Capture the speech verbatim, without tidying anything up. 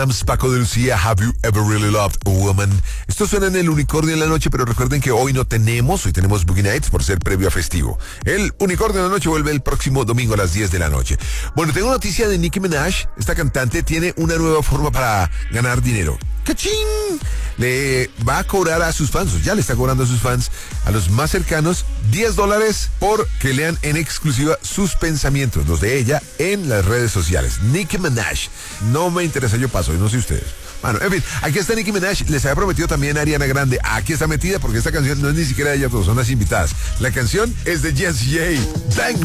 Paco de Lucía, Have You Ever Really Loved a Woman? Esto suena en el Unicornio en la noche, pero recuerden que hoy no tenemos, hoy tenemos Boogie Nights por ser previo a festivo. El Unicornio en la noche vuelve el próximo domingo a las diez de la noche. Bueno, tengo noticia de Nicki Minaj. Esta cantante tiene una nueva forma para ganar dinero. ¡Cachín! Le va a cobrar a sus fans, ya le está cobrando a sus fans, a los más cercanos, diez dólares por que lean en exclusiva sus pensamientos, los de ella, en las redes sociales. Nicki Minaj. No me interesa, yo paso, no sé ustedes. Bueno, en fin, aquí está Nicki Minaj. Les había prometido también a Ariana Grande. Aquí está metida porque esta canción no es ni siquiera de ella, todos son las invitadas. La canción es de Jessie J. Thank